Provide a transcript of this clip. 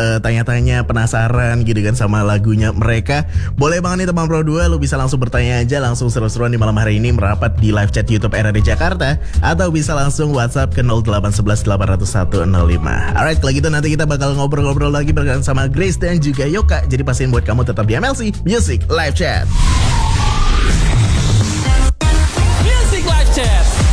tanya-tanya penasaran gitu kan sama lagunya mereka, boleh banget nih teman Pro 2, lu bisa langsung bertanya aja, langsung seru-seruan di malam hari ini merapat di live chat YouTube RRI Jakarta, atau bisa langsung WhatsApp ke 0811 801 05. Alright, kalau gitu nanti kita bakal ngobrol-ngobrol lagi bersama Grace dan juga Yoka. Jadi pastiin buat kamu tetap di MLC Music Live Chat. Music Live Chat.